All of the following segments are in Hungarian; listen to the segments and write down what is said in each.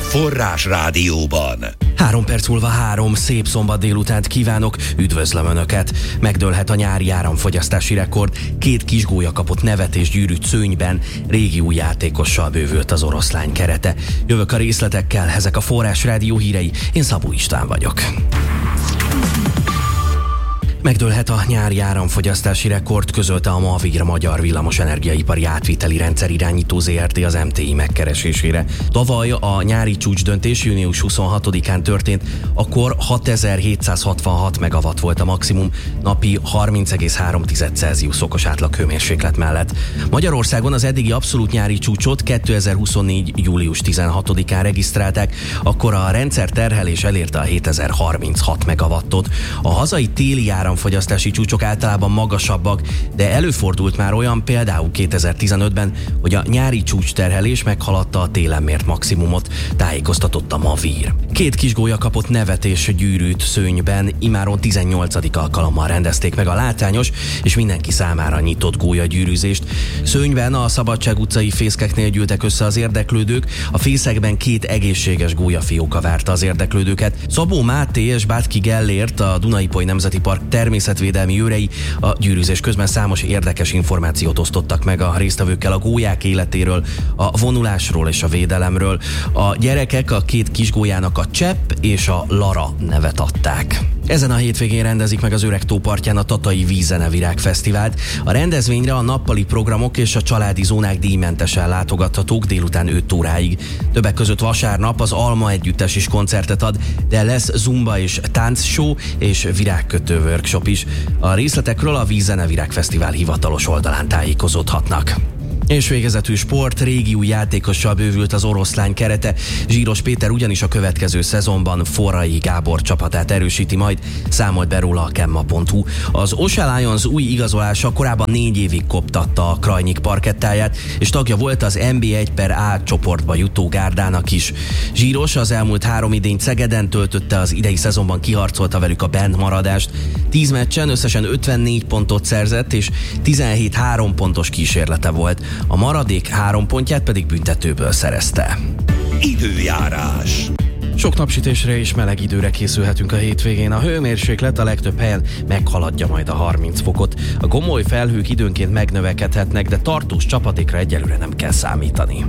Forrás Rádióban. 3 perc múlva 3 szép szombat délutánt kívánok, üdvözlöm Önöket! Megdőlhet a nyári áramfogyasztási rekord, 2 kisgólya kapott nevet és gyűrűt Szőnyben, régi új játékossal bővült az oroszlány kerete. Jövök a részletekkel, ezek a Forrás Rádió hírei, én Szabó István vagyok. Megdőlhet a nyári áramfogyasztási rekord, közölte a Mavir Magyar Villamos Energiaipari Átviteli Rendszer irányító Zrt. Az MTI megkeresésére. Tavaly a nyári csúcsdöntés június 26-án történt, akkor 6766 megawatt volt a maximum, napi 30,3 Celsius fokos átlaghőmérséklet mellett. Magyarországon az eddigi abszolút nyári csúcsot 2024. július 16-án regisztrálták, akkor a rendszer terhelés elérte a 7036 megawattot. A hazai téli áramfogyasztási csúcsok általában magasabbak, de előfordult már olyan, például 2015-ben, hogy a nyári csúcsterhelés meghaladta a télen mért maximumot, tájékoztatott a Mavir. 2 kisgólya kapott nevet és gyűrűt Szőnyben, imáron 18. alkalommal rendezték meg a látványos és mindenki számára nyitott gólyagyűrűzést. Szőnyben a Szabadság utcai fészkeknél gyűltek össze az érdeklődők, a fészekben 2 egészséges gólyafióka várta az érdeklődőket. Szabó Máté és Bátki Gellért, a Duna-Ipoly Nemzeti Park természetvédelmi őrei a gyűrűzés közben számos érdekes információt osztottak meg a résztvevőkkel a gólyák életéről, a vonulásról és a védelemről. A gyerekek a 2 kisgólyának a Csepp és a Lara nevet adták. Ezen a hétvégén rendezik meg az Öreg tó partján a Tatai Vízzenevirág Fesztivált. A rendezvényre a nappali programok és a családi zónák díjmentesen látogathatók délután 5 óráig. Többek között vasárnap az Alma Együttes is koncertet ad, de lesz zumba és táncshow és virágkötő workshop is. A részletekről a Vízzenevirág Fesztivál hivatalos oldalán tájékozódhatnak. És végezetül sport, régi új játékossal bővült az oroszlány kerete. Zsíros Péter ugyanis a következő szezonban Forrai Gábor csapatát erősíti majd, számolt be róla a Kemma.hu. Az Osha Lions új igazolása korábban 4 évig koptatta a Krajnyik parkettáját, és tagja volt az NB1/A csoportba jutó gárdának is. Zsíros az elmúlt 3 idényt Szegeden töltötte, az idei szezonban kiharcolta velük a bentmaradást. 10 meccsen összesen 54 pontot szerzett, és 17 3 pontos kísérlete volt. A maradék 3 pontját pedig büntetőből szerezte. Időjárás. Sok napsütésre és meleg időre készülhetünk a hétvégén. A hőmérséklet a legtöbb helyen meghaladja majd a 30 fokot. A gomoly felhők időnként megnövekedhetnek, de tartós csapadékra egyelőre nem kell számítani.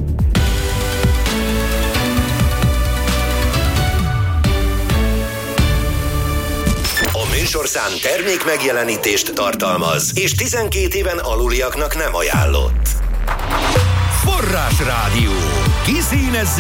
Műsorszám termék megjelenítést tartalmaz, és 12 éven aluliaknak nem ajánlott. Forrás Rádió. Kiszínezz